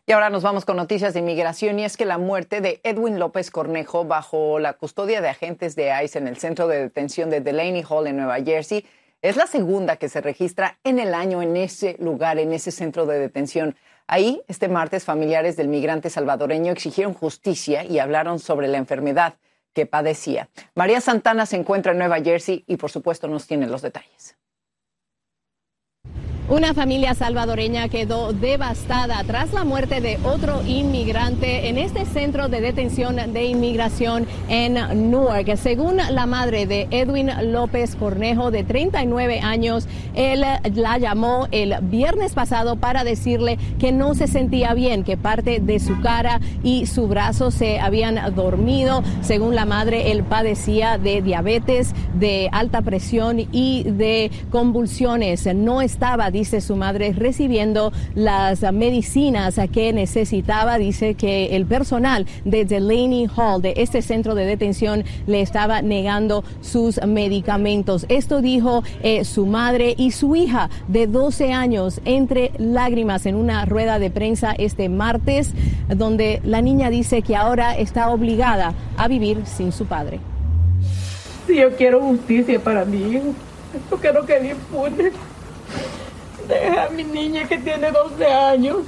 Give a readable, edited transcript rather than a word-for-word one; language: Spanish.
Y ahora nos vamos con noticias de inmigración y es que la muerte de Edwin López Cornejo bajo la custodia de agentes de ICE en el centro de detención de Delaney Hall en Nueva Jersey es la segunda que se registra en el año en ese lugar, en ese centro de detención. Ahí, este martes, familiares del migrante salvadoreño exigieron justicia y hablaron sobre la enfermedad que padecía. María Santana se encuentra en Nueva Jersey y, por supuesto, nos tiene los detalles. Una familia salvadoreña quedó devastada tras la muerte de otro inmigrante en este centro de detención de inmigración en Newark. Según la madre de Edwin López Cornejo, de 39 años, él la llamó el viernes pasado para decirle que no se sentía bien, que parte de su cara y su brazo se habían dormido. Según la madre, él padecía de diabetes, de alta presión y de convulsiones. No estaba, dice su madre, recibiendo las medicinas que necesitaba. Dice que el personal de Delaney Hall, de este centro de detención, le estaba negando sus medicamentos. Esto dijo su madre y su hija de 12 años entre lágrimas en una rueda de prensa este martes, donde la niña dice que ahora está obligada a vivir sin su padre. Sí, yo quiero justicia para mi hijo. Yo quiero que le impune. Deja a mi niña que tiene 12 años.